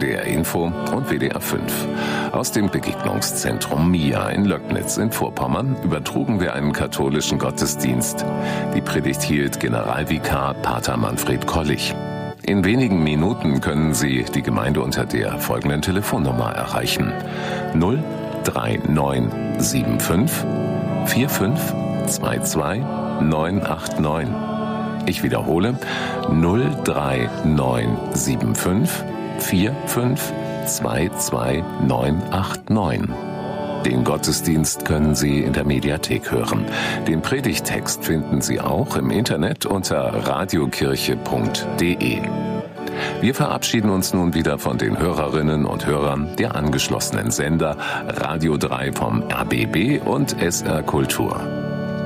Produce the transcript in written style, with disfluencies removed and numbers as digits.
NDR Info und WDR 5. Aus dem Begegnungszentrum MIA in Löcknitz in Vorpommern übertrugen wir einen katholischen Gottesdienst. Die Predigt hielt Generalvikar Pater Manfred Kollich. In wenigen Minuten können Sie die Gemeinde unter der folgenden Telefonnummer erreichen: 03975 4522 989. Ich wiederhole: 03975 4522 989. Den Gottesdienst können Sie in der Mediathek hören. Den Predigttext finden Sie auch im Internet unter radiokirche.de. Wir verabschieden uns nun wieder von den Hörerinnen und Hörern der angeschlossenen Sender Radio 3 vom RBB und SR Kultur.